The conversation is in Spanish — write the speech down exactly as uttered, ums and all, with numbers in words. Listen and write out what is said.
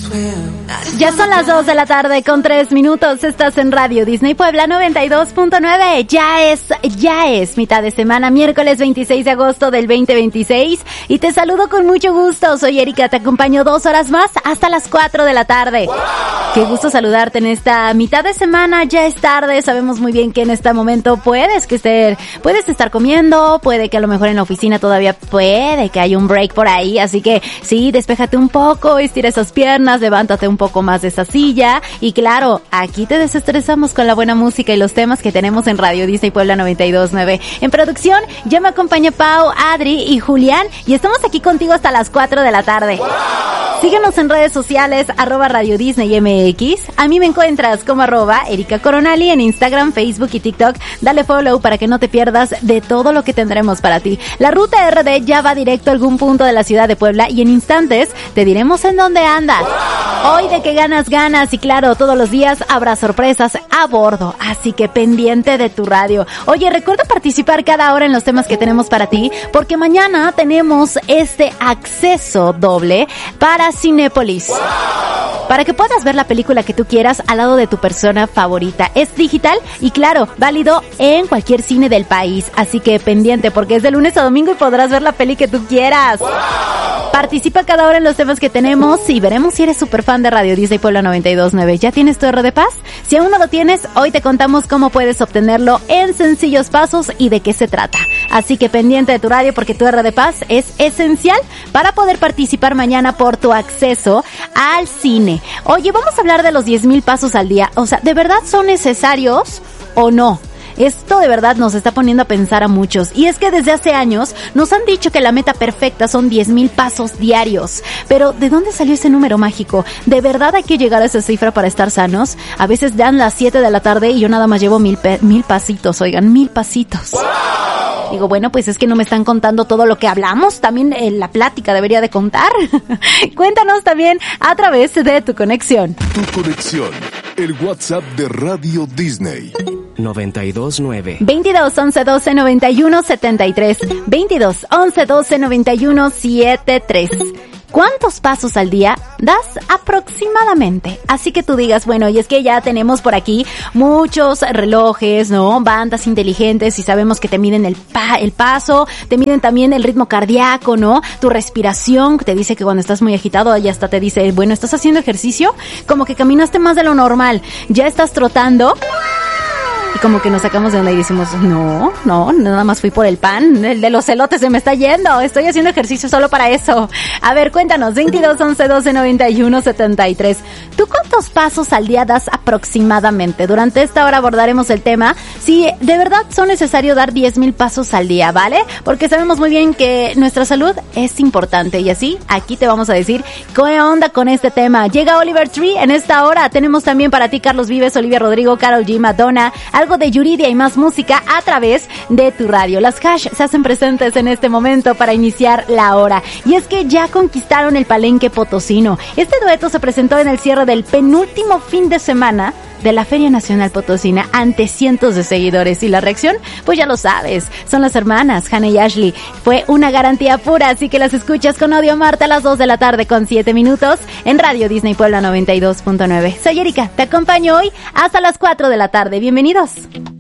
Ya son las dos de la tarde con tres minutos. Estás en Radio Disney Puebla noventa y dos punto nueve. Ya es, ya es mitad de semana, miércoles veintiséis de agosto del veinte veintiséis. Y te saludo con mucho gusto. Soy Erika, te acompaño dos horas más hasta las cuatro de la tarde. ¡Wow! Qué gusto saludarte en esta mitad de semana. Ya es tarde. Sabemos muy bien que en este momento puedes que estar, puedes estar comiendo. Puede que a lo mejor en la oficina todavía puede que haya un break por ahí. Así que sí, despéjate un poco, estira esas piernas, levántate un poco más de esa silla y claro, aquí te desestresamos con la buena música y los temas que tenemos en Radio Disney Puebla noventa y dos punto nueve. En producción ya me acompaña Pau, Adri y Julián y estamos aquí contigo hasta las cuatro de la tarde. ¡Wow! Síguenos en redes sociales, arroba Radio Disney M X. A mí me encuentras como arroba Erika Coronali en Instagram, Facebook y TikTok. Dale follow para que no te pierdas de todo lo que tendremos para ti. La ruta R D ya va directo a algún punto de la ciudad de Puebla y en instantes te diremos en dónde andas. ¡Wow! Hoy de que ganas, ganas y claro, todos los días habrá sorpresas a bordo, así que pendiente de tu radio. Oye, recuerda participar cada hora en los temas que tenemos para ti, porque mañana tenemos este acceso doble para Cinépolis. ¡Wow! Para que puedas ver la película que tú quieras al lado de tu persona favorita. Es digital y claro, válido en cualquier cine del país, así que pendiente porque es de lunes a domingo y podrás ver la peli que tú quieras. ¡Wow! Participa cada hora en los temas que tenemos y veremos si eres súper fan de Radio Disney Puebla noventa y dos punto nueve. ¿Ya tienes tu R de Paz? Si aún no lo tienes, hoy te contamos cómo puedes obtenerlo en sencillos pasos y de qué se trata. Así que pendiente de tu radio porque tu R de Paz es esencial para poder participar mañana por tu acceso al cine. Oye, vamos a hablar de los diez mil pasos al día. O sea, ¿de verdad son necesarios o no? Esto de verdad nos está poniendo a pensar a muchos. Y es que desde hace años nos han dicho que la meta perfecta son diez mil pasos diarios. Pero ¿de dónde salió ese número mágico? ¿De verdad hay que llegar a esa cifra para estar sanos? A veces dan las siete de la tarde y yo nada más llevo mil, pe- mil pasitos, oigan, mil pasitos. ¡Wow! Digo, bueno, pues es que no me están contando todo lo que hablamos. También eh, la plática debería de contar. Cuéntanos también a través de tu conexión. Tu conexión, el WhatsApp de Radio Disney. noventa y dos nueve. veintidós, once, doce, noventa y uno, setenta y tres. veintidós, once, doce, noventa y uno, setenta y tres. ¿Cuántos pasos al día das aproximadamente? Así que tú digas, bueno, y es que ya tenemos por aquí muchos relojes, ¿no? Bandas inteligentes y sabemos que te miden el pa- el paso, te miden también el ritmo cardíaco, ¿no? Tu respiración, te dice que cuando estás muy agitado, ya hasta te dice, bueno, ¿estás haciendo ejercicio? Como que caminaste más de lo normal, ya estás trotando. Y como que nos sacamos de onda y decimos, no, no, nada más fui por el pan, el de los elotes se me está yendo, estoy haciendo ejercicio solo para eso. A ver, cuéntanos, veintidós, once, doce, noventa y uno, setenta y tres. ¿Tú cuántos pasos al día das aproximadamente? Durante esta hora abordaremos el tema, si de verdad son necesarios dar diez mil pasos al día, ¿vale? Porque sabemos muy bien que nuestra salud es importante y así, aquí te vamos a decir qué onda con este tema. Llega Oliver Tree en esta hora, tenemos también para ti Carlos Vives, Olivia Rodrigo, Karol G, Madonna, algo de Yuridia y más música a través de tu radio. Las Hash se hacen presentes en este momento para iniciar la hora. Y es que ya conquistaron el Palenque Potosino. Este dueto se presentó en el cierre del penúltimo fin de semana de la Feria Nacional Potosina ante cientos de seguidores. Y la reacción, pues ya lo sabes, son las hermanas Hannah y Ashley. Fue una garantía pura, así que las escuchas con Audio Marta a las dos de la tarde con siete minutos en Radio Disney Puebla noventa y dos punto nueve. Soy Erika, te acompaño hoy hasta las cuatro de la tarde. Bienvenidos.